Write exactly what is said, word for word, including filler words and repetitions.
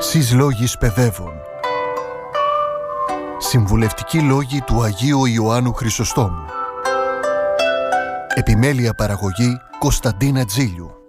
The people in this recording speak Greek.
Σεις λόγης παιδεύων. Συμβουλευτικοί λόγοι του Αγίου Ιωάννου Χρυσοστόμου. Επιμέλεια παραγωγή Κωνσταντίνα Τζίλιου.